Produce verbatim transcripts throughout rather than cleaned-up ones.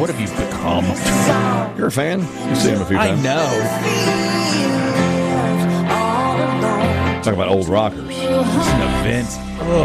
what have you become? You're a fan? You've seen him a few I times. know. Talk about old rockers. It's an event. Ugh.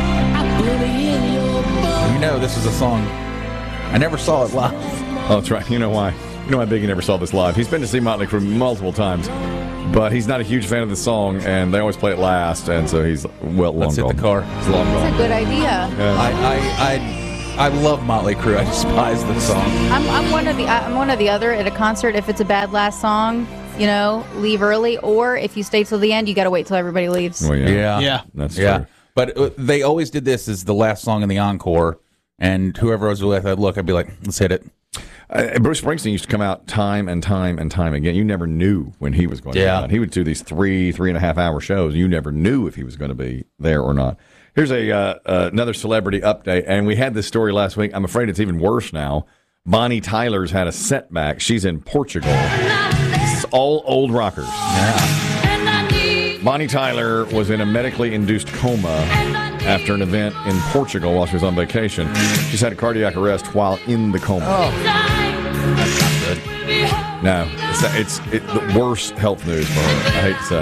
You know, this is a song. I never saw it live. Oh, that's right. You know why? You know why Biggie never saw this live? He's been to see Motley Crue multiple times, but he's not a huge fan of the song, and they always play it last, and so he's well long Let's hit gone. the car. He's long That's a gone. good idea. Yeah. I, I, I, I love Motley Crue. I despise this song. I'm, I'm one of the I'm one or the other at a concert. If it's a bad last song, you know, leave early, or if you stay till the end, you got to wait till everybody leaves. Well, yeah. Yeah. Yeah. That's Yeah. true. But uh, they always did this as the last song in the encore, and whoever I was with, I'd look, I'd be like, let's hit it. Uh, Bruce Springsteen used to come out time and time and time again. You never knew when he was going to Yeah. come out. He would do these three, three and a half hour shows. You never knew if he was going to be there or not. Here's a uh, uh, another celebrity update, and we had this story last week. I'm afraid it's even worse now. Bonnie Tyler's had a setback. She's in Portugal. It's all old rockers. Bonnie Tyler was in a medically induced coma after an event in Portugal while she was on vacation. She's had a cardiac arrest while in the coma. No, it's, it's it, the worst health news for her. I hate to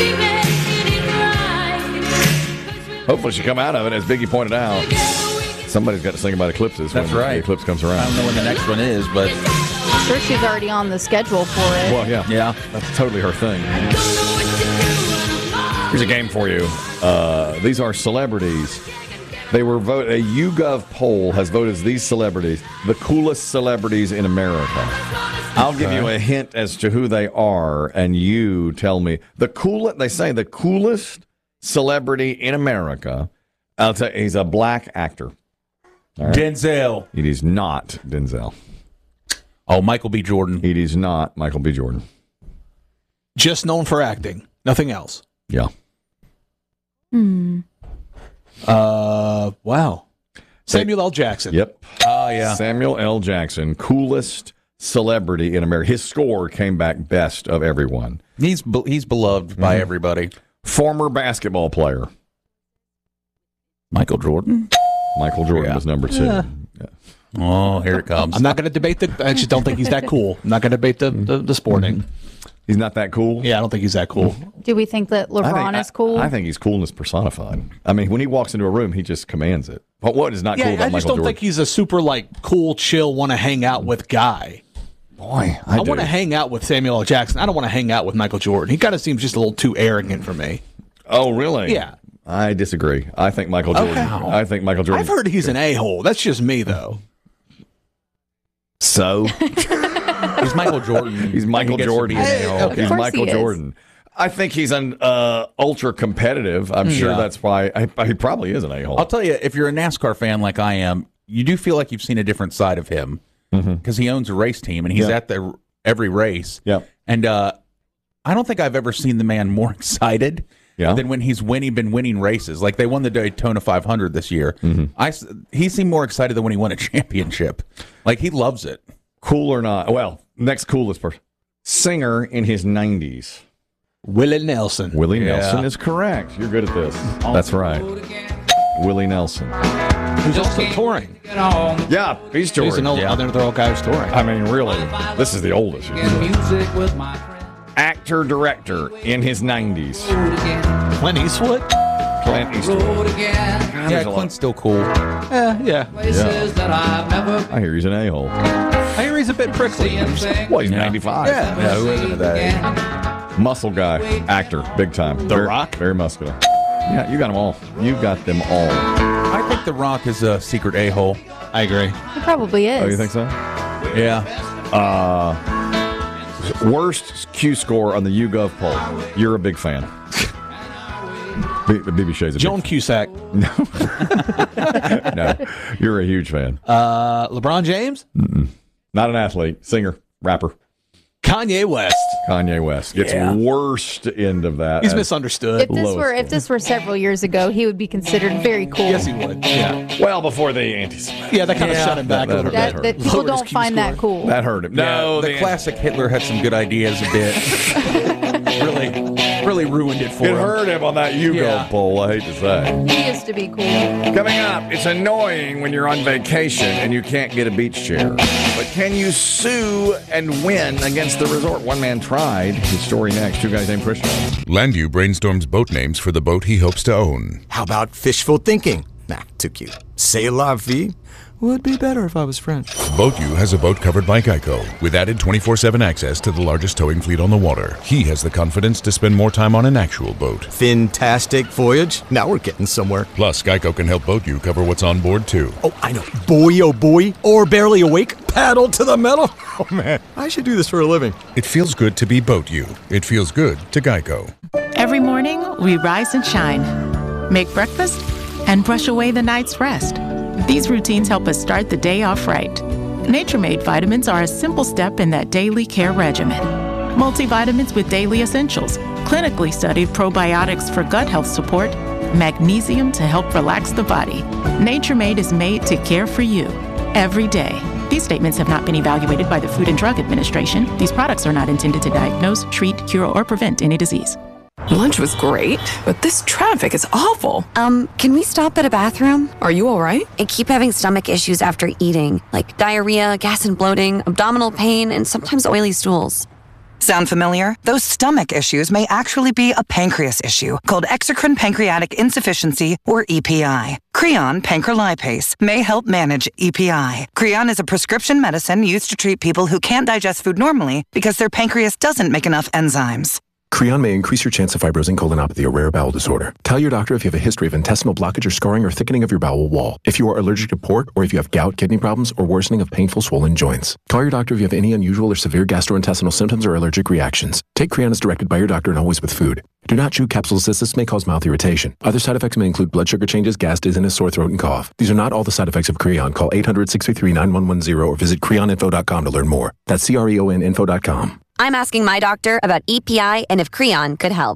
say. Hopefully she'll come out of it, as Biggie pointed out. Somebody's got to sing about eclipses That's when right. the eclipse comes I around. don't know when the next one is, but I'm sure she's already on the schedule for it. Well, yeah, yeah. that's totally her thing. Here's a game for you. Uh, these are celebrities. They were vote. A YouGov poll has voted these celebrities the coolest celebrities in America. I'll give you a hint as to who they are, and you tell me the coolest. They say the coolest celebrity in America. I'll tell you, he's a black actor. All right? Denzel. It is not Denzel. Oh, Michael B. Jordan. It is not Michael B. Jordan. Just known for acting. Nothing else. Yeah. Hmm. Uh, wow. Samuel L. Jackson. Yep. Oh, yeah. Samuel L. Jackson, coolest celebrity in America. His score came back best of everyone. He's be- he's beloved by everybody. Former basketball player. Michael Jordan. Michael Jordan Yeah. was number two. Yeah. Yeah. Oh, here it comes. I'm not going to debate the. I just don't think he's that cool. I'm not going to debate the, the, the sporting. He's not that cool. Yeah, I don't think he's that cool. Do we think that I LeBron think, is cool? I, I think he's coolness personified. I mean, when he walks into a room, he just commands it. But what is not Yeah, cool about I just Michael don't Jordan? think he's a super like cool, chill, want to hang out with guy. Boy, I, I, want to hang out with Samuel L. Jackson. I don't want to hang out with Michael Jordan. He kind of seems just a little too arrogant for me. Oh, really? Yeah. I disagree. I think Michael Jordan. Okay. I think Michael Jordan. I've heard he's an a-hole. That's just me, though. So He's Michael Jordan. he's Michael He gets to Jordan. be an Hey, a-hole. okay. He's Of course Michael he is. Jordan. I think he's an uh, ultra competitive. I'm sure Yeah. that's why I, he probably is an a-hole. I'll tell you, if you're a NASCAR fan like I am, you do feel like you've seen a different side of him because he owns a race team and he's Yeah. at the every race. Yeah. And uh, I don't think I've ever seen the man more excited Yeah. than when he's winning, been winning races. Like they won the Daytona five hundred this year. I s he seemed more excited than when he won a championship. Like he loves it. Cool or not? Well, next coolest person. Singer in his nineties. Willie Nelson. Willie Yeah. Nelson is correct. You're good at this. That's right. Willie Nelson. Who's also touring. Yeah, he's He's touring. an old, Yeah. other old guy who's touring. I mean, really, this is the oldest. Actor, director in his nineties. Clint Eastwood? Clint Eastwood. God, Yeah, there's a lot- Clint's still cool. Eh, yeah. Yeah. I hear he's an a-hole. I hear he's a bit prickly. Well, he's ninety-five. Yeah. Yeah, who isn't at that age? Muscle guy, actor, big time. The very, Rock? Very muscular. Yeah, you got them all. You got them all. I think The Rock is a secret a-hole. I agree. He probably is. Oh, you think so? Yeah. Uh, worst Q score on the YouGov poll. You're a big fan. B- B B Shay's a Joan big Cusack. fan. No, you're a huge fan. Uh, LeBron James? Not an athlete, singer, rapper. Kanye West. Kanye West gets Yeah. worst end of that. He's as- misunderstood. If this Lowest were if score. this were several years ago, he would be considered very cool. Yes, he would. Yeah. well before the anti Yeah, that kind of Yeah, shut him back that- a little that that, bit. that people Lowered his don't Q find that score. cool. That hurt him. No, the, the classic Hitler had some good ideas a bit. Really. really ruined it for It him. hurt him on that YouGov Yeah. poll, I hate to say. He used to be cool. Coming up, it's annoying when you're on vacation and you can't get a beach chair. But can you sue and win against the resort? One man tried. His story next. Two guys named Christian. Landu brainstorms boat names for the boat he hopes to own. How about fishful thinking? Nah, too cute. C'est la vie? Would be better if I was French. BoatU has a boat covered by Geico with added twenty-four seven access to the largest towing fleet on the water. He has the confidence to spend more time on an actual boat. Fantastic voyage. Now we're getting somewhere. Plus, Geico can help BoatU cover what's on board, too. Oh, I know. Boy, oh boy. Or barely awake. Paddle to the metal. Oh, man. I should do this for a living. It feels good to be BoatU. It feels good to Geico. Every morning, we rise and shine, make breakfast, and brush away the night's rest. These routines help us start the day off right. Nature-Made vitamins are a simple step in that daily care regimen. Multivitamins with daily essentials, clinically studied probiotics for gut health support, magnesium to help relax the body. Nature-Made is made to care for you every day. These statements have not been evaluated by the Food and Drug Administration. These products are not intended to diagnose, treat, cure, or prevent any disease. Lunch was great, but this traffic is awful. Um, can we stop at a bathroom? Are you all right? I keep having stomach issues after eating, like diarrhea, gas and bloating, abdominal pain, and sometimes oily stools. Sound familiar? Those stomach issues may actually be a pancreas issue called exocrine pancreatic insufficiency, or E P I. Creon pancrelipase may help manage E P I. Creon is a prescription medicine used to treat people who can't digest food normally because their pancreas doesn't make enough enzymes. Creon may increase your chance of fibrosing colonopathy, a rare bowel disorder. Tell your doctor if you have a history of intestinal blockage or scarring or thickening of your bowel wall, if you are allergic to pork, or if you have gout, kidney problems, or worsening of painful swollen joints. Call your doctor if you have any unusual or severe gastrointestinal symptoms or allergic reactions. Take Creon as directed by your doctor and always with food. Do not chew capsules as this may cause mouth irritation. Other side effects may include blood sugar changes, gas, dizziness, sore throat, and cough. These are not all the side effects of Creon. Call eight hundred, six three three, nine one one zero or visit creon info dot com to learn more. That's C R E O N info dot com. I'm asking my doctor about E P I and if Creon could help.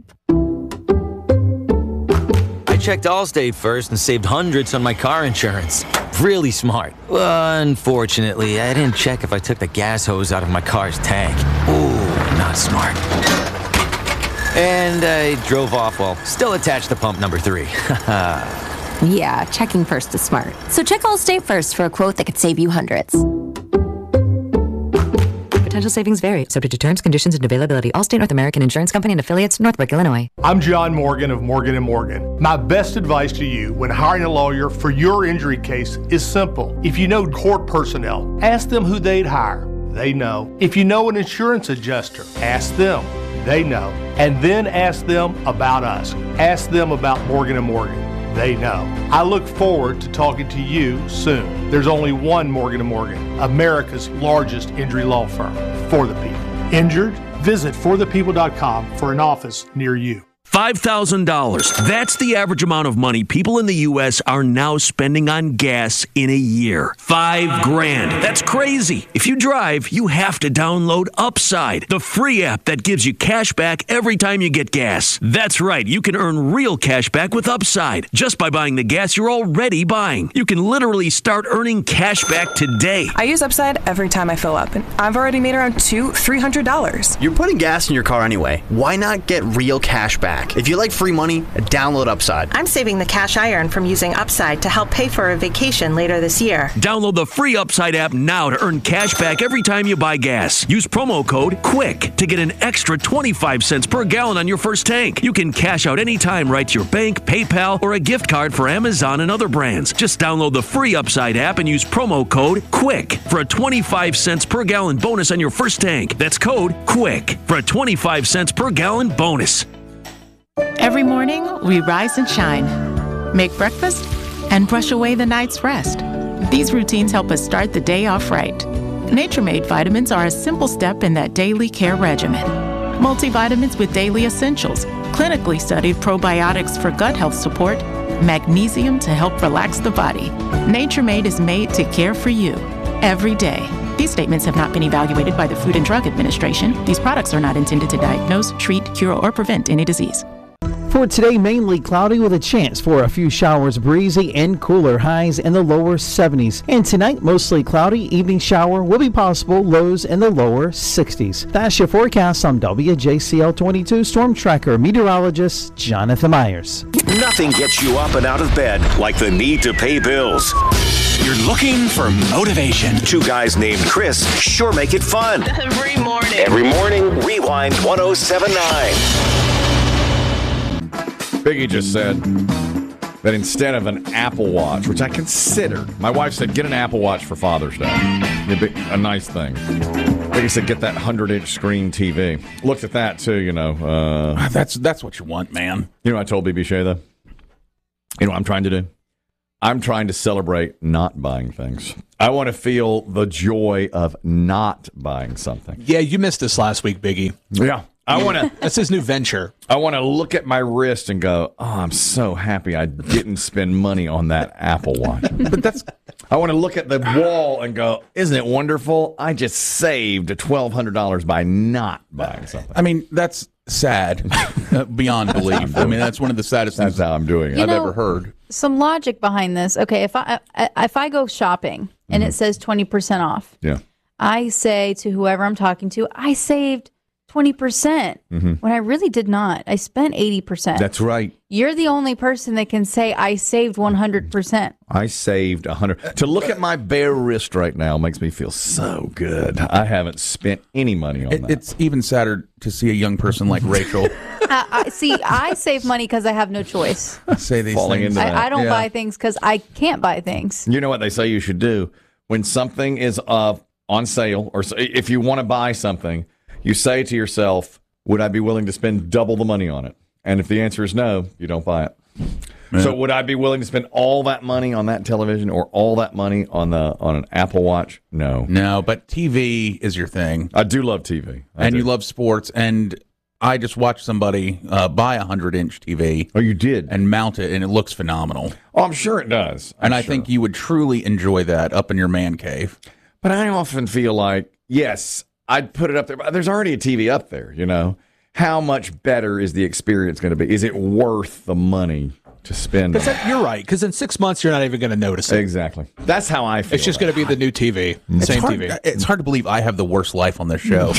I checked Allstate first and saved hundreds on my car insurance. Really smart. Well, unfortunately, I didn't check if I took the gas hose out of my car's tank. Ooh, not smart. And I drove off while still attached to pump number three. Yeah, checking first is smart. So check Allstate first for a quote that could save you hundreds. Potential savings vary, subject to terms, conditions, and availability. Allstate North American Insurance Company and affiliates, Northbrook, Illinois. I'm John Morgan of Morgan and Morgan. My best advice to you when hiring a lawyer for your injury case is simple. If you know court personnel, ask them who they'd hire. They know. If you know an insurance adjuster, ask them. They know. And then ask them about us. Ask them about Morgan and Morgan. They know. I look forward to talking to you soon. There's only one Morgan and Morgan, America's largest injury law firm, for the people. Injured? Visit for the people dot com for an office near you. five thousand dollars. That's the average amount of money people in the U S are now spending on gas in a year. Five grand. That's crazy. If you drive, you have to download Upside, the free app that gives you cash back every time you get gas. That's right. You can earn real cash back with Upside just by buying the gas you're already buying. You can literally start earning cash back today. I use Upside every time I fill up, and I've already made around two, three hundred dollars. You're putting gas in your car anyway. Why not get real cash back? If you like free money, download Upside. I'm saving the cash I earn from using Upside to help pay for a vacation later this year. Download the free Upside app now to earn cash back every time you buy gas. Use promo code QUICK to get an extra twenty-five cents per gallon on your first tank. You can cash out anytime right to your bank, PayPal, or a gift card for Amazon and other brands. Just download the free Upside app and use promo code QUICK for a twenty-five cents per gallon bonus on your first tank. That's code QUICK for a twenty-five cents per gallon bonus. Every morning, we rise and shine, make breakfast, and brush away the night's rest. These routines help us start the day off right. Nature-Made vitamins are a simple step in that daily care regimen. Multivitamins with daily essentials, clinically studied probiotics for gut health support, magnesium to help relax the body. Nature-Made is made to care for you every day. These statements have not been evaluated by the Food and Drug Administration. These products are not intended to diagnose, treat, cure, or prevent any disease. For today, mainly cloudy with a chance for a few showers, breezy and cooler, highs in the lower seventies. And tonight, mostly cloudy, evening shower will be possible, lows in the lower sixties. That's your forecast. I'm W J C L twenty-two Storm Tracker meteorologist Jonathan Myers. Nothing gets you up and out of bed like the need to pay bills. You're looking for motivation. Two guys named Chris sure make it fun. Every morning. Every morning, Rewind one oh seven point nine. Biggie just said that instead of an Apple Watch, which I considered, my wife said, get an Apple Watch for Father's Day. A nice thing. Biggie said, get that one hundred inch screen T V. Looked at that, too, you know. Uh, that's that's what you want, man. You know what I told B B Shea, though? You know what I'm trying to do? I'm trying to celebrate not buying things. I want to feel the joy of not buying something. Yeah, you missed this last week, Biggie. Yeah. I want to. That's his new venture. I want to look at my wrist and go, "Oh, I'm so happy I didn't spend money on that Apple Watch." But that's. I want to look at the wall and go, "Isn't it wonderful? I just saved twelve hundred dollars by not buying something." I mean, that's sad beyond belief. I mean, that's one of the saddest That's things how I'm doing it. You I've know, ever heard. Some logic behind this. Okay, if I, I if I go shopping and Mm-hmm. it says twenty percent off, Yeah. I say to whoever I'm talking to, I saved twenty percent Mm-hmm. when I really did not. I spent eighty percent. That's right. You're the only person that can say I saved one hundred percent. I saved a hundred. To look at my bare wrist right now makes me feel so good. I haven't spent any money on It, that. it's even sadder to see a young person like Rachel I, I see. I save money because I have no choice. say these Falling things. into that. I, I don't Yeah. buy things because I can't buy things. You know what they say you should do when something is uh, on sale, or s- if you want to buy something, you say to yourself, "Would I be willing to spend double the money on it?" And if the answer is no, you don't buy it. Yeah. So, would I be willing to spend all that money on that television or all that money on the on an Apple Watch? No, No, but T V is your thing, I do love T V, I and do. you love sports. And I just watched somebody uh, buy a hundred inch T V. Oh, you did, and mount it, and it looks phenomenal. Oh, I'm sure it does. I'm and I sure. think you would truly enjoy that up in your man cave. But I often feel like, yes, I'd put it up there, but there's already a T V up there, you know? How much better is the experience going to be? Is it worth the money to spend? Because on that, you're right. Because in six months, you're not even going to notice it. Exactly. That's how I feel. It's just going to be the new T V, same hard, T V. It's hard to believe I have the worst life on this show.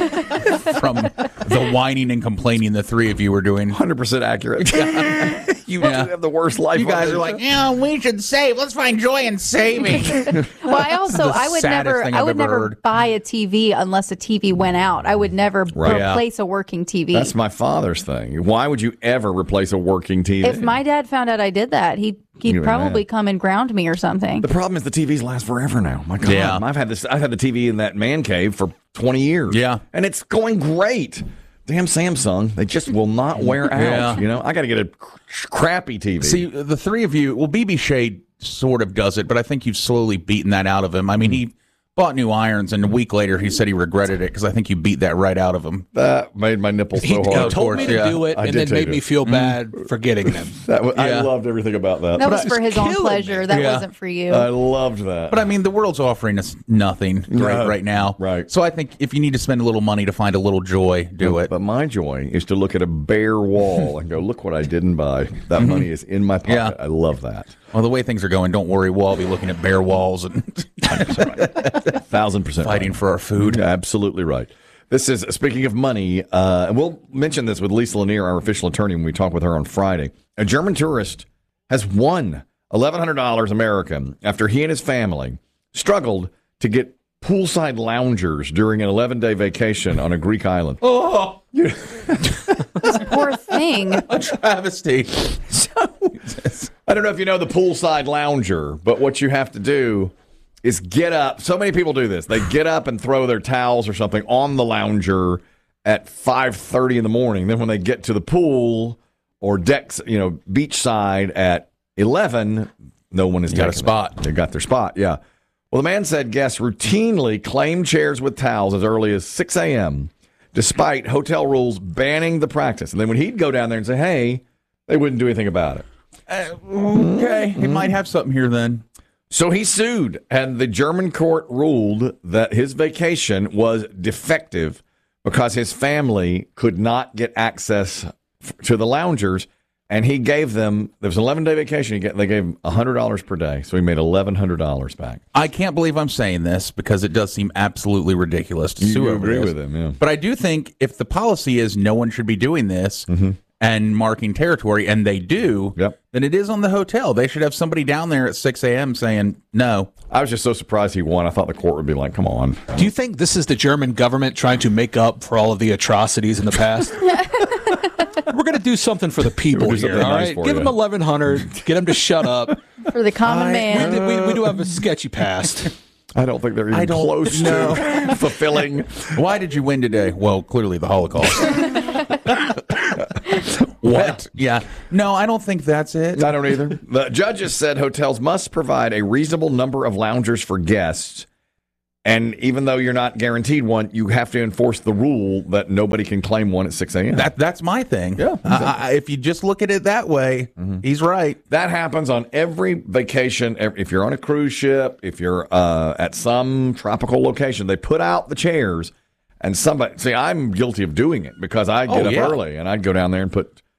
From the whining and complaining the three of you were doing. one hundred percent accurate. You Yeah. do have the worst life. You guys on are like, yeah, we should save. Let's find joy in saving. Well, I also The I would saddest never thing I I've would ever never heard. buy a T V unless a T V went out. I would never Right. replace a working T V. That's my father's thing. Why would you ever replace a working T V? If my dad found out I did that, he'd he'd You're probably mad. come and ground me or something. The problem is the T Vs last forever now. My God, Yeah. I've had this. I've had the T V in that man cave for twenty years. Yeah. and it's going great. Damn Samsung, they just will not wear out. Yeah. You know, I got to get a cr- crappy T V. See, the three of you, well, B B Shade sort of does it, but I think you've slowly beaten that out of him. I mean, he bought new irons, and a week later he said he regretted it because I think you beat that right out of him. That made my nipples He, so he hard. told me to yeah. do it, I and did then tell made you me to. feel bad for getting them. That was, I Yeah. loved everything about that. That was I- for his own killing pleasure. me. That Yeah. wasn't for you. I loved that. But I mean, the world's offering us nothing right, No. right now. Right. So I think if you need to spend a little money to find a little joy, do it. But my joy is to look at a bare wall and go, look what I didn't buy. That money is in my pocket. Yeah. I love that. Well, the way things are going, don't worry. We'll all be looking at bare walls and Thousand percent fighting right. for our food. Absolutely right. This is, speaking of money, uh, and we'll mention this with Lisa Lanier, our official attorney, when we talk with her on Friday. A German tourist has won eleven hundred dollars American after he and his family struggled to get poolside loungers during an eleven-day vacation on a Greek island. Oh, Poor thing. a travesty. I don't know if you know the poolside lounger, but what you have to do is get up. So many people do this. They get up and throw their towels or something on the lounger at five thirty in the morning. Then when they get to the pool or decks, you know, beachside at eleven, no one is You got a taking spot. it. They got their spot, yeah. Well, the man said guests routinely claim chairs with towels as early as six a.m., despite hotel rules banning the practice. And then when he'd go down there and say, hey, they wouldn't do anything about it. Uh, okay, he might have something here then. So he sued, and the German court ruled that his vacation was defective because his family could not get access f- to the loungers, and he gave them, there was an eleven-day vacation, he get, they gave him one hundred dollars per day, so he made eleven hundred dollars back. I can't believe I'm saying this because it does seem absolutely ridiculous to You sue over agree this. with him, yeah. But I do think if the policy is no one should be doing this Mm-hmm. and marking territory, and they do, yep. then it is on the hotel. They should have somebody down there at six a.m. saying no. I was just so surprised he won. I thought the court would be like, come on. Do you think this is the German government trying to make up for all of the atrocities in the past? We're going to do something for the people We'll do here, something all nice right? for Give you. them eleven hundred, get them to shut up. For the common I- man. We, we do have a sketchy past. I don't think they're even I don't close know. to fulfilling. Why did you win today? Well, clearly the Holocaust. What? Yeah. No, I don't think that's it. I don't either. The judges said hotels must provide a reasonable number of loungers for guests. And even though you're not guaranteed one, you have to enforce the rule that nobody can claim one at six a.m. That That's my thing. Yeah. I, I, if you just look at it that way, he's right. That happens on every vacation. Ev- If you're on a cruise ship, if you're uh, at some tropical location, they put out the chairs. And somebody, see, I'm guilty of doing it because I get Oh, up yeah. early and I'd go down there and put